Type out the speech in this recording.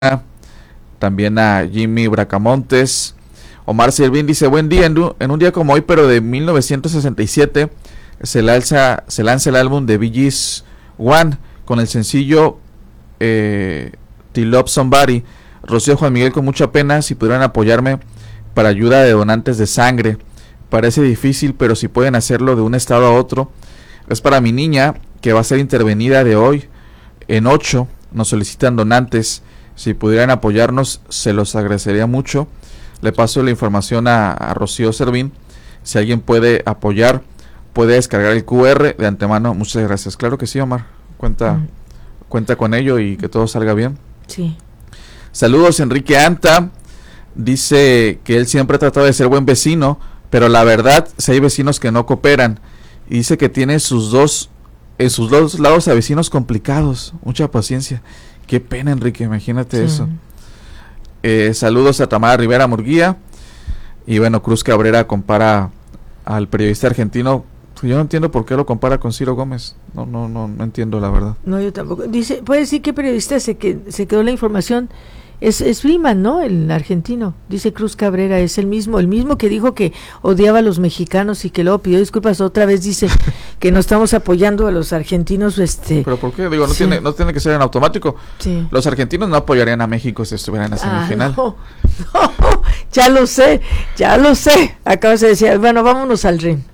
también a Jimmy Bracamontes. Omar Servín dice, buen día, en un día como hoy, pero de 1967, se lanza el álbum de Bee Gees One, con el sencillo To Love Somebody. Rocío Juan Miguel, con mucha pena, si pudieran apoyarme para ayuda de donantes de sangre. Parece difícil, pero si pueden hacerlo de un estado a otro. Es para mi niña, que va a ser intervenida de hoy en 8. Nos solicitan donantes. Si pudieran apoyarnos, se los agradecería mucho. Le paso la información a Rocío Servín. Si alguien puede apoyar, puede descargar el QR de antemano. Muchas gracias. Claro que sí, Omar. Cuenta con ello y que todo salga bien. Sí. Saludos, Enrique Anta. Dice que él siempre ha tratado de ser buen vecino, pero la verdad, si hay vecinos que no cooperan. Y dice que tiene en sus dos lados a vecinos complicados. Mucha paciencia. Qué pena, Enrique, imagínate eso. Saludos a Tamara Rivera Murguía. Y bueno, Cruz Cabrera compara al periodista argentino. Yo no entiendo por qué lo compara con Ciro Gómez. No entiendo, la verdad. No, yo tampoco. Dice, puede decir que periodista se quedó la información. Es Freeman, ¿no? El argentino. Dice Cruz Cabrera, es el mismo que dijo que odiaba a los mexicanos y que luego pidió disculpas. Otra vez dice que no estamos apoyando a los argentinos. ¿Pero por qué? Digo, no tiene que ser en automático. Sí. Los argentinos no apoyarían a México si estuvieran en la semifinal. No, ya lo sé. Acabas de decir, bueno, vámonos al ring.